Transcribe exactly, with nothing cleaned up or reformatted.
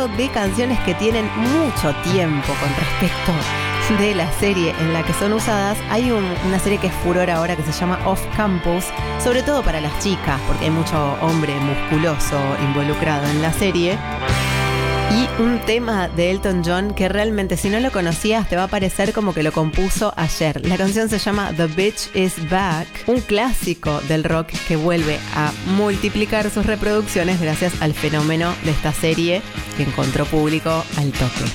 hablando de canciones que tienen mucho tiempo con respecto de la serie en la que son usadas. Hay un, una serie que es furor ahora que se llama Off Campus, sobre todo para las chicas, porque hay mucho hombre musculoso involucrado en la serie. Y un tema de Elton John que realmente, si no lo conocías, te va a parecer como que lo compuso ayer. La canción se llama The Bitch Is Back, un clásico del rock que vuelve a multiplicar sus reproducciones gracias al fenómeno de esta serie que encontró público al toque.